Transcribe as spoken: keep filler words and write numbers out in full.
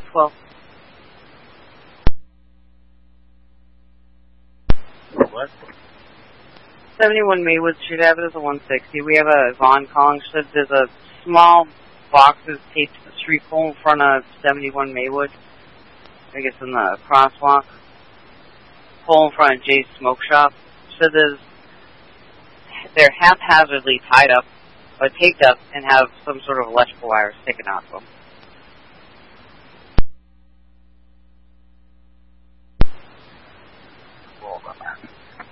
twelve. What? seventy-one Maywood Street, have it as a one sixty. We have a Vaughn calling. Said there's a small boxes taped to the street pole in front of seventy-one Maywood. I guess in the crosswalk. Pole in front of Jay's Smoke Shop. Said there's, they're haphazardly tied up, or taped up, and have some sort of electrical wires sticking out of them.